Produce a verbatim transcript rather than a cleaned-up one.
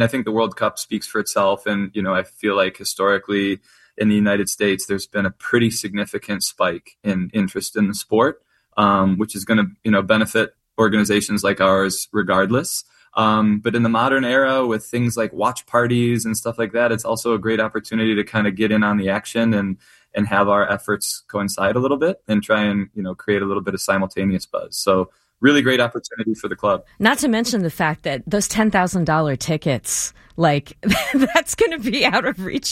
I think the World Cup speaks for itself. And, you know, I feel like historically in the United States, there's been a pretty significant spike in interest in the sport, um, which is going to, you know, benefit organizations like ours regardless. Um, but in the modern era with things like watch parties and stuff like that, it's also a great opportunity to kind of get in on the action and, and have our efforts coincide a little bit and try and, you know, create a little bit of simultaneous buzz. So really great opportunity for the club. Not to mention the fact that those ten thousand dollars tickets, like, that's going to be out of reach